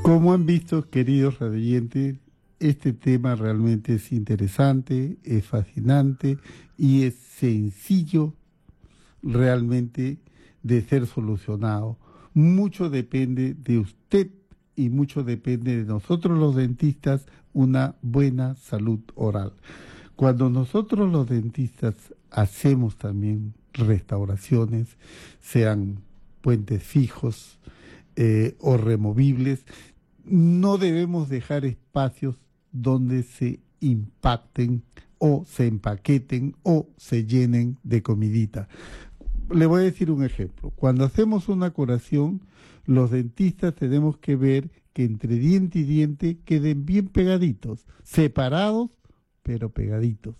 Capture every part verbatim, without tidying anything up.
Como han visto, queridos radioyentes, este tema realmente es interesante, es fascinante y es sencillo realmente de ser solucionado. Mucho depende de usted y mucho depende de nosotros los dentistas, una buena salud oral. Cuando nosotros los dentistas hacemos también restauraciones, sean puentes fijos eh, o removibles, no debemos dejar espacios donde se impacten o se empaqueten o se llenen de comidita. Le voy a decir un ejemplo. Cuando hacemos una curación, los dentistas tenemos que ver que entre diente y diente queden bien pegaditos, separados, pero pegaditos.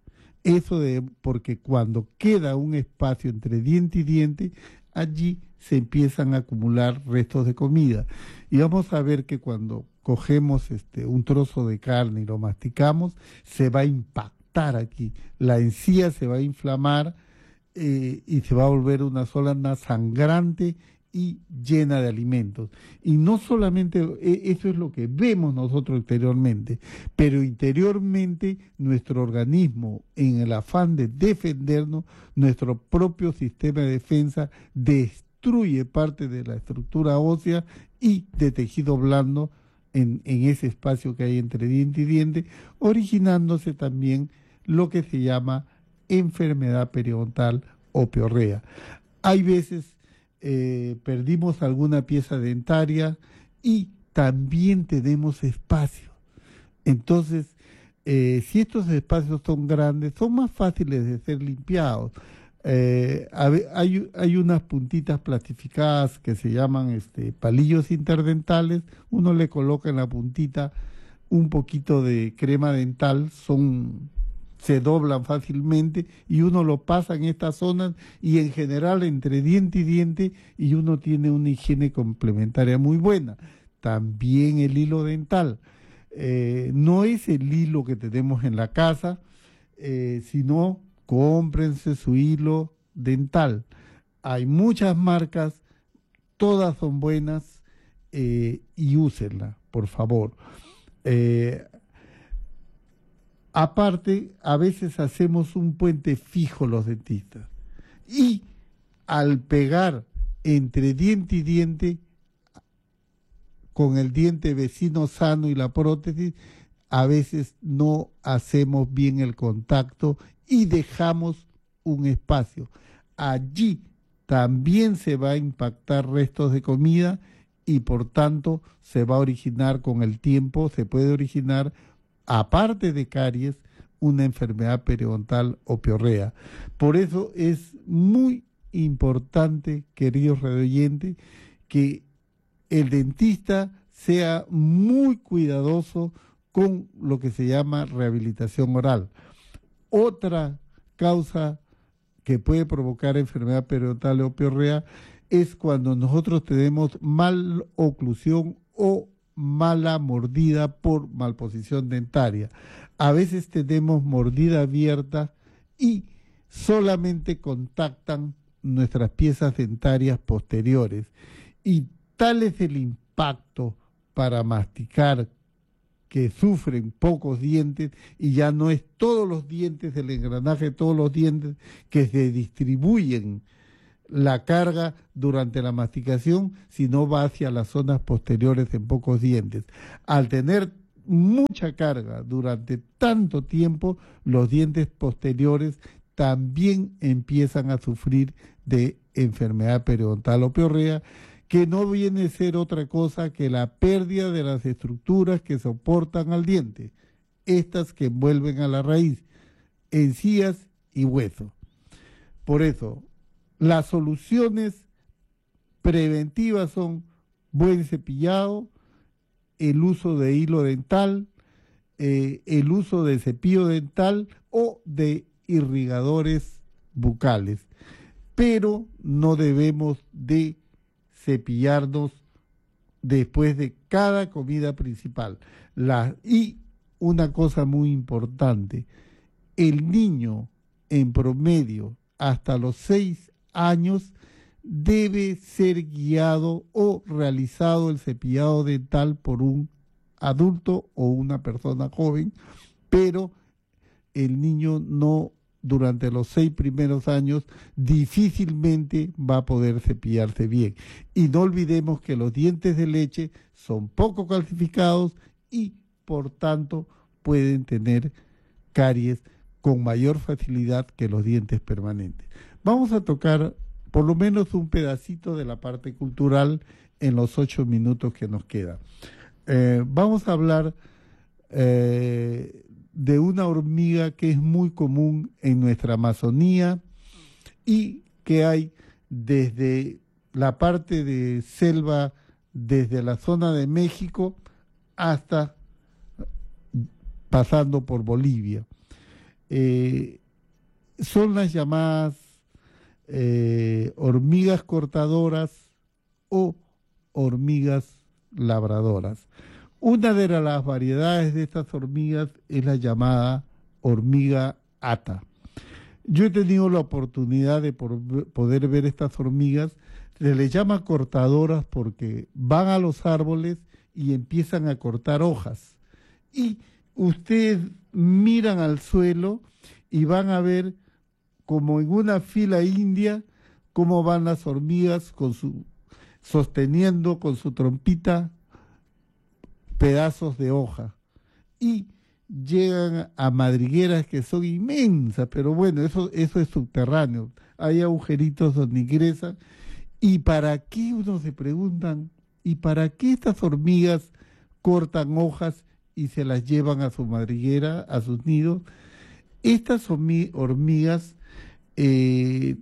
Eso de, porque cuando queda un espacio entre diente y diente, allí se empiezan a acumular restos de comida. Y vamos a ver que cuando cogemos este, un trozo de carne y lo masticamos, se va a impactar aquí. La encía se va a inflamar eh, y se va a volver una zona sangrante y llena de alimentos. Y no solamente eso es lo que vemos nosotros exteriormente, pero interiormente nuestro organismo, en el afán de defendernos, nuestro propio sistema de defensa destruye parte de la estructura ósea y de tejido blando en, en ese espacio que hay entre diente y diente, originándose también lo que se llama enfermedad periodontal o piorrea. Hay veces Eh, perdimos alguna pieza dentaria y también tenemos espacio. Entonces, eh, si estos espacios son grandes, son más fáciles de ser limpiados. Eh, hay, hay unas puntitas plastificadas que se llaman este, palillos interdentales. Uno le coloca en la puntita un poquito de crema dental, son... se doblan fácilmente y uno lo pasa en estas zonas y en general entre diente y diente y uno tiene una higiene complementaria muy buena. También el hilo dental. Eh, no es el hilo que tenemos en la casa, eh, sino cómprense su hilo dental. Hay muchas marcas, todas son buenas eh, y úsenla, por favor. Eh, Aparte, a veces hacemos un puente fijo los dentistas y al pegar entre diente y diente, con el diente vecino sano y la prótesis, a veces no hacemos bien el contacto y dejamos un espacio. Allí también se va a impactar restos de comida y por tanto se va a originar con el tiempo, se puede originar aparte de caries, una enfermedad periodontal o piorrea. Por eso es muy importante, queridos radioyentes, que el dentista sea muy cuidadoso con lo que se llama rehabilitación oral. Otra causa que puede provocar enfermedad periodontal o piorrea es cuando nosotros tenemos maloclusión o mala mordida por malposición dentaria. A veces tenemos mordida abierta y solamente contactan nuestras piezas dentarias posteriores y tal es el impacto para masticar que sufren pocos dientes y ya no es todos los dientes del engranaje, todos los dientes que se distribuyen la carga durante la masticación, sino va hacia las zonas posteriores en pocos dientes. Al tener mucha carga durante tanto tiempo, los dientes posteriores también empiezan a sufrir de enfermedad periodontal o piorrea, que no viene a ser otra cosa que la pérdida de las estructuras que soportan al diente, estas que envuelven a la raíz, encías y hueso. Por eso, las soluciones preventivas son buen cepillado, el uso de hilo dental, eh, el uso de cepillo dental o de irrigadores bucales. Pero no debemos de cepillarnos después de cada comida principal. La, y una cosa muy importante, el niño en promedio hasta los seis años debe ser guiado o realizado el cepillado dental por un adulto o una persona joven, pero el niño no, durante los seis primeros años, difícilmente va a poder cepillarse bien. Y no olvidemos que los dientes de leche son poco calcificados y, por tanto, pueden tener caries con mayor facilidad que los dientes permanentes. Vamos a tocar por lo menos un pedacito de la parte cultural en los ocho minutos que nos quedan. Eh, vamos a hablar eh, de una hormiga que es muy común en nuestra Amazonía y que hay desde la parte de selva, desde la zona de México hasta pasando por Bolivia. Eh, son las llamadas eh, hormigas cortadoras o hormigas labradoras. Una de las variedades de estas hormigas es la llamada hormiga ata. Yo he tenido la oportunidad de por, poder ver estas hormigas. Se les llama cortadoras porque van a los árboles y empiezan a cortar hojas. Y ustedes miran al suelo y van a ver como en una fila india cómo van las hormigas con su, sosteniendo con su trompita pedazos de hoja y llegan a madrigueras que son inmensas, pero bueno, eso, eso es subterráneo, hay agujeritos donde ingresan. ¿Y para qué? Uno se preguntan, ¿y para qué estas hormigas cortan hojas y se las llevan a su madriguera, a sus nidos? Estas hormigas eh,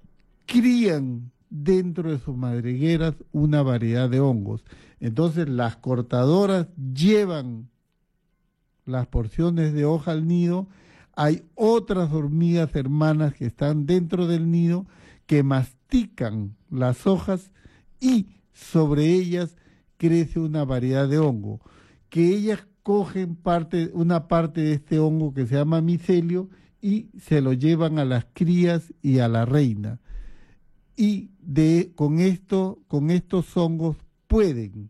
crían dentro de sus madrigueras una variedad de hongos. Entonces las cortadoras llevan las porciones de hoja al nido. Hay otras hormigas hermanas que están dentro del nido que mastican las hojas y sobre ellas crece una variedad de hongo, que ellas cogen parte, una parte de este hongo que se llama micelio y se lo llevan a las crías y a la reina. Y de, con, esto, con estos hongos pueden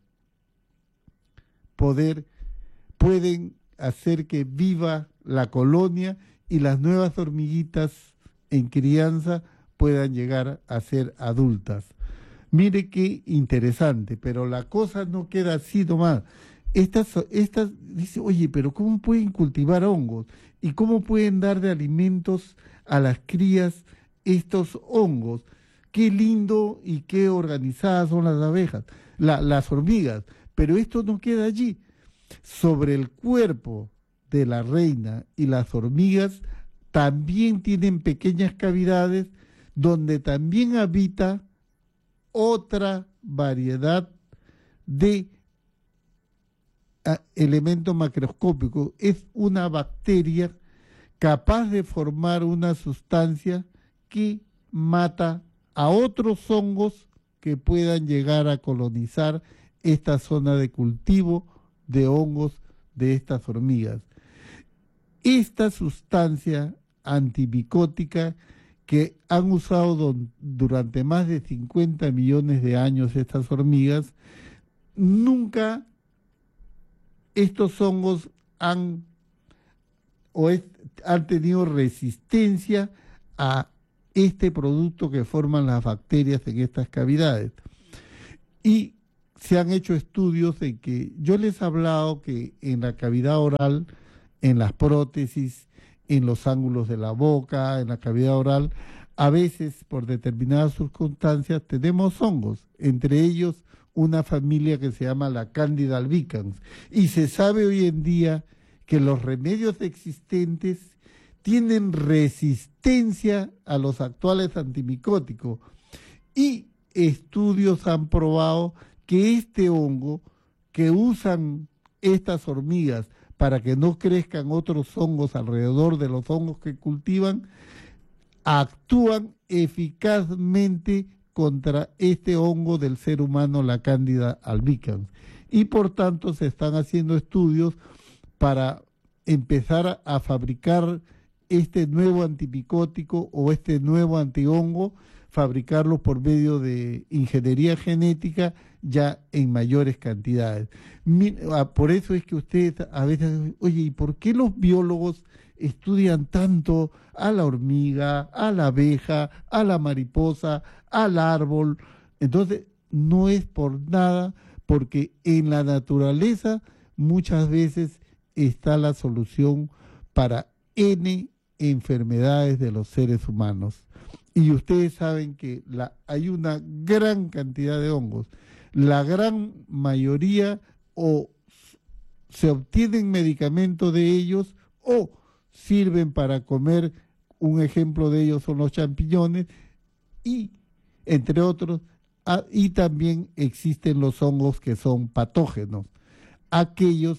poder, pueden hacer que viva la colonia y las nuevas hormiguitas en crianza puedan llegar a ser adultas. Mire qué interesante, pero la cosa no queda así nomás. Estas, estas, dice, oye, pero ¿cómo pueden cultivar hongos? ¿Y cómo pueden dar de alimentos a las crías estos hongos? Qué lindo y qué organizadas son las abejas, la, las hormigas. Pero esto no queda allí. Sobre el cuerpo de la reina y las hormigas también tienen pequeñas cavidades donde también habita otra variedad de a, elementos macroscópicos. Es una bacteria capaz de formar una sustancia que mata a otros hongos que puedan llegar a colonizar esta zona de cultivo de hongos de estas hormigas. Esta sustancia antimicótica que han usado don, durante más de cincuenta millones de años estas hormigas, nunca estos hongos han, o es, han tenido resistencia a este producto que forman las bacterias en estas cavidades. Y se han hecho estudios en que yo les he hablado que en la cavidad oral, en las prótesis, en los ángulos de la boca, en la cavidad oral, a veces por determinadas circunstancias tenemos hongos, entre ellos una familia que se llama la Candida albicans. Y se sabe hoy en día que los remedios existentes tienen resistencia a los actuales antimicóticos y estudios han probado que este hongo que usan estas hormigas para que no crezcan otros hongos alrededor de los hongos que cultivan, actúan eficazmente contra este hongo del ser humano, la Candida albicans. Y por tanto se están haciendo estudios para empezar a fabricar este nuevo antimicótico o este nuevo antihongo, fabricarlos por medio de ingeniería genética ya en mayores cantidades. Por eso es que ustedes a veces dicen, oye, ¿y por qué los biólogos estudian tanto a la hormiga, a la abeja, a la mariposa, al árbol? Entonces, no es por nada, porque en la naturaleza muchas veces está la solución para N enfermedades de los seres humanos. Y ustedes saben que la, hay una gran cantidad de hongos. La gran mayoría o se obtienen medicamentos de ellos o sirven para comer. Un ejemplo de ellos son los champiñones y, entre otros, a, y también existen los hongos que son patógenos, aquellos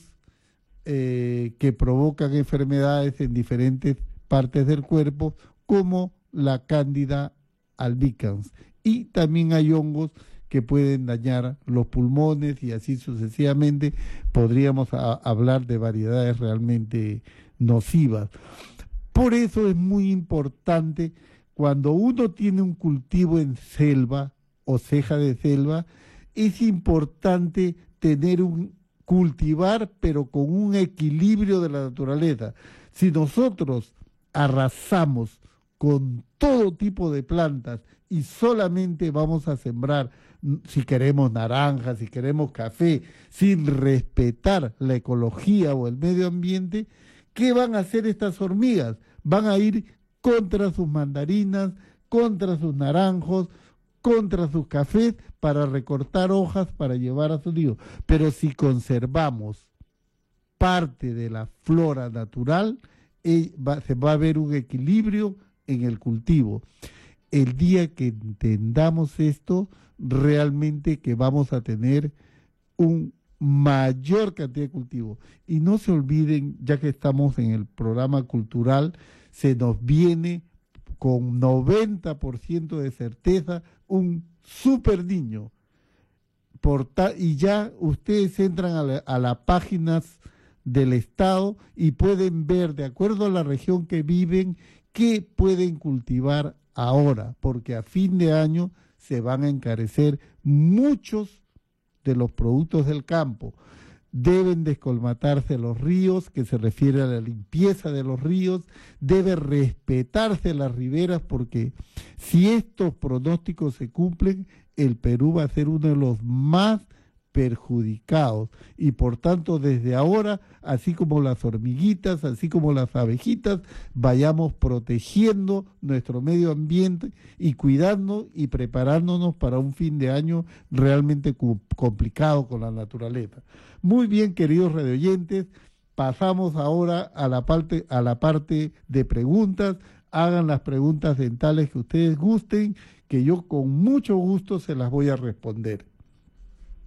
eh, que provocan enfermedades en diferentes partes del cuerpo, como la Cándida albicans. Y también hay hongos que pueden dañar los pulmones y así sucesivamente. Podríamos a, hablar de variedades realmente nocivas. Por eso es muy importante, cuando uno tiene un cultivo en selva o ceja de selva, es importante tener un cultivar, pero con un equilibrio de la naturaleza. Si nosotros arrasamos con todo tipo de plantas y solamente vamos a sembrar, si queremos naranjas, si queremos café, sin respetar la ecología o el medio ambiente, ¿qué van a hacer estas hormigas? Van a ir contra sus mandarinas, contra sus naranjos, contra sus cafés, para recortar hojas para llevar a sus nidos. Pero si conservamos parte de la flora natural, eh, va, se va a ver un equilibrio en el cultivo. El día que entendamos esto, realmente que vamos a tener un mayor cantidad de cultivo. Y no se olviden, ya que estamos en el programa cultural, se nos viene con noventa por ciento de certeza un super niño. Por ta- y ya ustedes entran a, la, a las páginas del Estado y pueden ver, de acuerdo a la región que viven, qué pueden cultivar ahora, porque a fin de año se van a encarecer muchos de los productos del campo. Deben descolmatarse los ríos, que se refiere a la limpieza de los ríos, debe respetarse las riberas, porque si estos pronósticos se cumplen, el Perú va a ser uno de los más perjudicados, y por tanto desde ahora, así como las hormiguitas, así como las abejitas, vayamos protegiendo nuestro medio ambiente y cuidando y preparándonos para un fin de año realmente complicado con la naturaleza. Muy bien, queridos radioyentes, pasamos ahora a la parte, a la parte de preguntas. Hagan las preguntas dentales que ustedes gusten, que yo con mucho gusto se las voy a responder.